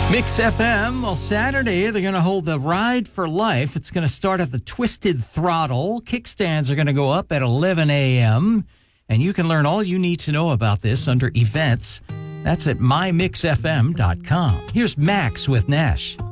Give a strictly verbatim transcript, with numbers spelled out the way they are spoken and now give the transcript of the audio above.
Mix F M, well, Saturday, they're going to hold the Ride for Life. It's going to start at the Twisted Throttle. Kickstands are going to go up at eleven a.m., and you can learn all you need to know about this under events. That's at my mix f m dot com. Here's Max with Nash.